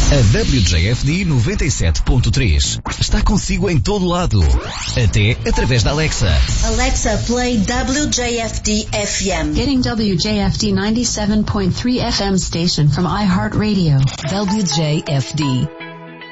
A WJFD 97.3 está consigo em todo lado, até através da Alexa. Alexa, play WJFD FM. Getting WJFD 97.3 FM station from iHeartRadio. WJFD